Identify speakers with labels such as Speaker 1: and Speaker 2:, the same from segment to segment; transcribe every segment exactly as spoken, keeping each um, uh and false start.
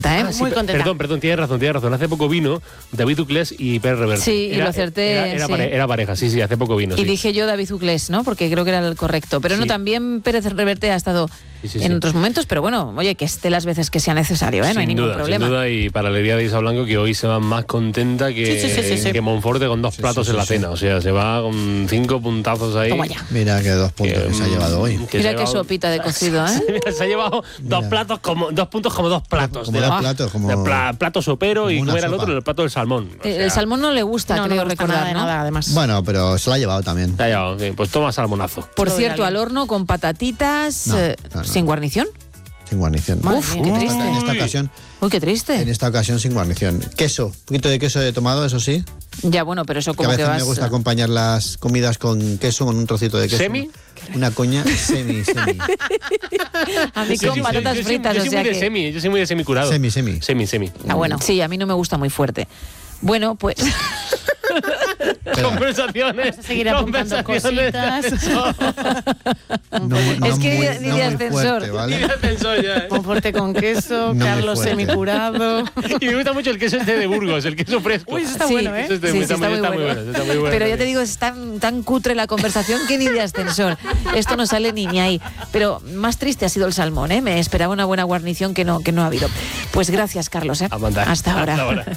Speaker 1: ¿eh?
Speaker 2: Ah, sí,
Speaker 1: Muy
Speaker 2: per-
Speaker 1: contenta.
Speaker 2: Perdón, perdón, tienes razón, tienes razón. Hace poco vino David Uclés y Pérez Reverte.
Speaker 1: Sí, y
Speaker 2: Era-
Speaker 1: lo acerté,
Speaker 2: Era, era,
Speaker 1: sí.
Speaker 2: pare- era pareja, sí, sí, hace poco vino.
Speaker 1: Y
Speaker 2: sí.
Speaker 1: dije yo David Uclés, ¿no? Porque creo que era el correcto. Pero no,
Speaker 2: Sí.
Speaker 1: también Pérez Reverte ha estado
Speaker 2: Sí, sí,
Speaker 1: en
Speaker 2: sí.
Speaker 1: otros momentos, pero bueno, oye, que esté las veces que sea necesario, ¿eh? No hay
Speaker 2: Sin
Speaker 1: ningún
Speaker 2: duda,
Speaker 1: problema.
Speaker 2: sin duda, y para la alegría de Isa Blanco, que hoy se va más contenta que,
Speaker 1: Sí, sí, sí, sí, sí.
Speaker 2: que Monforte con dos
Speaker 3: Sí,
Speaker 2: platos
Speaker 3: sí,
Speaker 2: en la
Speaker 3: sí,
Speaker 2: cena. O sea, se va con cinco puntazos ahí.
Speaker 1: Toma ya.
Speaker 3: Mira que dos puntos que, se ha
Speaker 2: mm,
Speaker 3: llevado hoy.
Speaker 2: que
Speaker 1: Mira
Speaker 2: se ha
Speaker 1: qué
Speaker 2: llevado-
Speaker 1: sopita de cocido, ¿eh?
Speaker 2: Se ha llevado dos
Speaker 3: Mira.
Speaker 2: platos como dos puntos como dos platos.
Speaker 3: Como
Speaker 2: de
Speaker 3: dos
Speaker 2: la-
Speaker 3: platos, como-
Speaker 2: de pla- plato sopero y
Speaker 3: como una
Speaker 2: cómo era el
Speaker 3: sopa.
Speaker 2: otro, el plato del salmón. O
Speaker 1: Eh,
Speaker 2: sea,
Speaker 1: el salmón no le gusta,
Speaker 4: No, no
Speaker 1: creo
Speaker 4: me gusta
Speaker 1: recordar,
Speaker 4: nada de
Speaker 1: ¿no?
Speaker 4: nada, además.
Speaker 3: Bueno, pero se lo ha llevado también.
Speaker 2: se ha llevado, sí, pues toma salmonazo.
Speaker 1: Por
Speaker 4: Todo
Speaker 1: cierto,
Speaker 4: de
Speaker 1: al
Speaker 4: alguien.
Speaker 1: horno con patatitas,
Speaker 3: No,
Speaker 1: eh,
Speaker 3: no, no.
Speaker 1: sin guarnición.
Speaker 3: Sin guarnición.
Speaker 1: Madre Uf, mía, qué
Speaker 3: en,
Speaker 1: triste.
Speaker 3: esta, en esta
Speaker 2: Uy.
Speaker 3: ocasión,
Speaker 1: Uy, qué triste.
Speaker 3: en esta ocasión sin guarnición. Queso, un poquito de queso he tomado, eso sí.
Speaker 1: Ya, bueno, pero eso
Speaker 3: Que a
Speaker 1: como que
Speaker 3: veces
Speaker 1: vas...
Speaker 3: me gusta acompañar las comidas con queso, con un trocito de queso.
Speaker 2: ¿Semi?
Speaker 3: Una coña semi, semi.
Speaker 1: A mí
Speaker 2: Yo
Speaker 1: con
Speaker 2: soy-
Speaker 1: patatas
Speaker 2: yo soy-
Speaker 1: fritas,
Speaker 2: yo
Speaker 1: o
Speaker 2: soy
Speaker 1: sea
Speaker 2: muy de
Speaker 1: que...
Speaker 2: semi, yo soy muy de semi curado.
Speaker 3: Semi, semi.
Speaker 2: Semi, semi.
Speaker 1: Ah, bueno, sí, a mí no me gusta muy fuerte. Bueno, pues...
Speaker 2: Conversaciones.
Speaker 4: Seguir apuntando
Speaker 2: conversaciones de
Speaker 4: cositas.
Speaker 3: No, no
Speaker 1: Es que
Speaker 3: muy,
Speaker 1: ni de- ni
Speaker 3: no
Speaker 1: de
Speaker 3: muy
Speaker 1: ascensor.
Speaker 3: fuerte,
Speaker 2: Y
Speaker 3: ¿vale?
Speaker 2: de ascensor ya, ¿eh?
Speaker 4: Conforte con queso,
Speaker 3: No muy
Speaker 4: Carlos
Speaker 3: fuerte.
Speaker 4: semicurado.
Speaker 2: Y me gusta mucho el queso este de Burgos, el queso fresco.
Speaker 4: Uy, eso está
Speaker 1: Sí,
Speaker 4: bueno, ¿eh?
Speaker 2: Eso está,
Speaker 1: Sí, sí,
Speaker 2: está
Speaker 1: está
Speaker 2: muy,
Speaker 1: muy
Speaker 2: está muy
Speaker 1: bueno.
Speaker 2: bueno, está muy bueno.
Speaker 1: Pero ya te digo, es tan, tan cutre la conversación que ni de ascensor. Esto no sale ni, ni ahí. Pero más triste ha sido el salmón, ¿eh? Me esperaba una buena guarnición que no, que no ha habido. Pues gracias, Carlos, ¿eh?
Speaker 2: A mandar.
Speaker 1: Hasta ahora.
Speaker 2: Hasta ahora.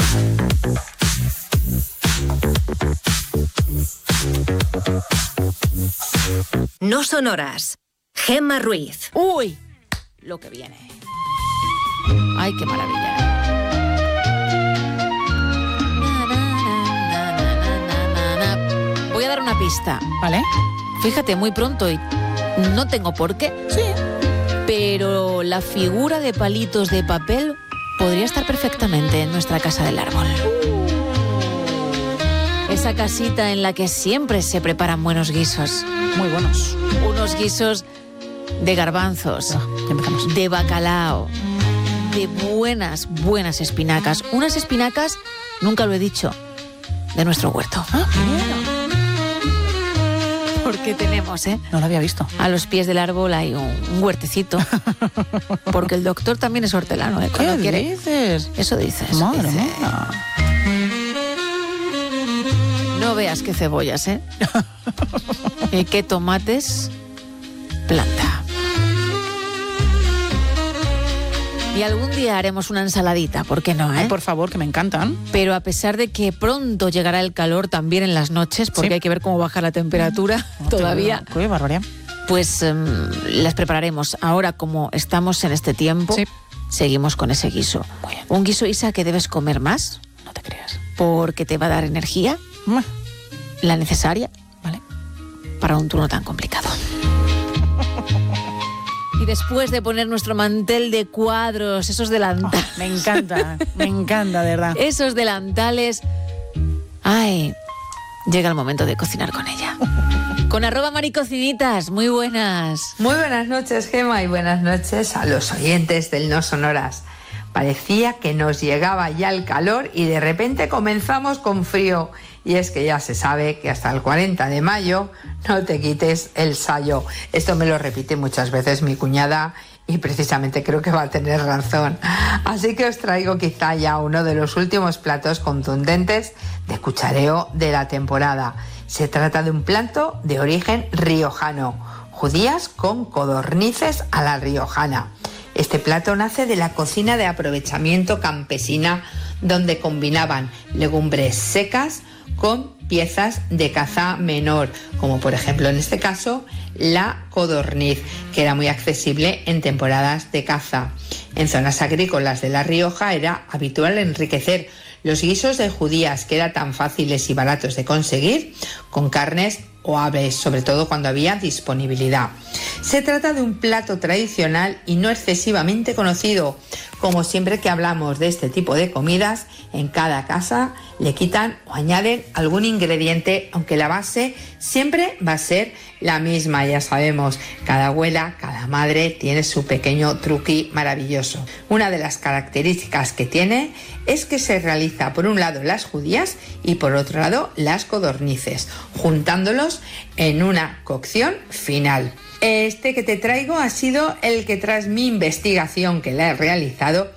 Speaker 5: No son horas. Gemma Ruiz.
Speaker 1: Uy, lo que viene. Ay, qué maravilla. Na, na, na, na, na, na, na. Voy a dar una pista.
Speaker 4: ¿Vale?
Speaker 1: Fíjate, muy pronto y no tengo por qué.
Speaker 4: Sí.
Speaker 1: Pero la figura de palitos de papel podría estar perfectamente en nuestra casa del árbol. Esa casita en la que siempre se preparan buenos guisos.
Speaker 4: Muy buenos.
Speaker 1: Unos guisos de garbanzos,
Speaker 4: Ah, ya empezamos.
Speaker 1: de bacalao, de buenas, buenas espinacas. Unas espinacas, nunca lo he dicho, de nuestro huerto.
Speaker 4: Ah, mira.
Speaker 1: Porque tenemos, ¿eh?
Speaker 4: No lo había visto.
Speaker 1: A los pies del árbol hay un, un huertecito. Porque el doctor también es hortelano, ¿eh? Cuando
Speaker 4: ¿Qué
Speaker 1: quiere.
Speaker 4: dices?
Speaker 1: Eso dices.
Speaker 4: Madre
Speaker 1: Dice,
Speaker 4: mía.
Speaker 1: no veas qué cebollas, ¿eh? Y qué tomates planta. Y algún día haremos una ensaladita, ¿por qué no, eh?
Speaker 4: Ay, por favor, que me encantan.
Speaker 1: Pero a pesar de que pronto llegará el calor también en las noches, porque
Speaker 4: Sí.
Speaker 1: hay que ver cómo baja la temperatura todavía,
Speaker 4: Qué barbaridad.
Speaker 1: pues em, las prepararemos. Ahora, como estamos en este tiempo,
Speaker 4: Sí.
Speaker 1: seguimos con ese guiso.
Speaker 4: Muy bien.
Speaker 1: Un guiso, Isa, que debes comer más,
Speaker 4: No te creas.
Speaker 1: porque te va a dar energía,
Speaker 4: Mua.
Speaker 1: la necesaria,
Speaker 4: Vale.
Speaker 1: para un turno tan complicado. Y después de poner nuestro mantel de cuadros, esos delantales,
Speaker 4: Me encanta, me encanta, de verdad.
Speaker 1: esos delantales, ay, llega el momento de cocinar con ella. Con arroba maricocinitas, muy buenas.
Speaker 6: Muy buenas noches, Gema, y buenas noches a los oyentes del No Sonoras. Parecía que nos llegaba ya el calor y de repente comenzamos con frío. Y es que ya se sabe que hasta el cuarenta de mayo no te quites el sayo. Esto me lo repite muchas veces mi cuñada y precisamente creo que va a tener razón. Así que os traigo quizá ya uno de los últimos platos contundentes de cuchareo de la temporada. Se trata de un plato de origen riojano, judías con codornices a la riojana. Este plato nace de la cocina de aprovechamiento campesina, donde combinaban legumbres secas con piezas de caza menor, como por ejemplo en este caso la codorniz, que era muy accesible en temporadas de caza. En zonas agrícolas de La Rioja era habitual enriquecer los guisos de judías, que eran tan fáciles y baratos de conseguir, con carnes o aves, sobre todo cuando había disponibilidad. Se trata de un plato tradicional y no excesivamente conocido. Como siempre que hablamos de este tipo de comidas, en cada casa le quitan o añaden algún ingrediente, aunque la base siempre va a ser la misma. Ya sabemos, cada abuela, cada madre tiene su pequeño truqui maravilloso. Una de las características que tiene es que se realiza por un lado las judías y por otro lado las codornices, juntándolos en una cocción final. Este que te traigo ha sido el que tras mi investigación que la he realizado